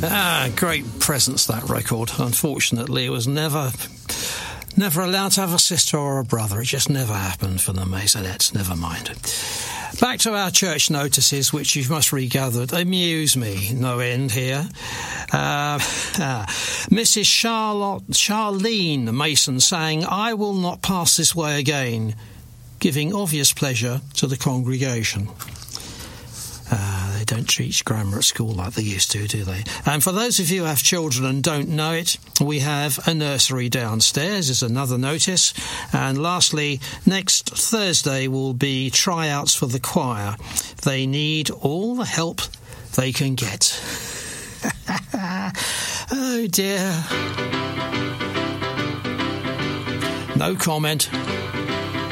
Great presence, that record. Unfortunately, it was never allowed to have a sister or a brother. It just never happened for the Maisonettes. Never mind. Back to our church notices, which you must regather. Amuse me, no end here. Mrs. Charlene Mason saying, "I will not pass this way again," giving obvious pleasure to the congregation. They don't teach grammar at school like they used to, do they? And for those of you who have children and don't know it, we have a nursery downstairs is another notice. And lastly, next Thursday will be tryouts for the choir. They need all the help they can get. Oh dear. No comment.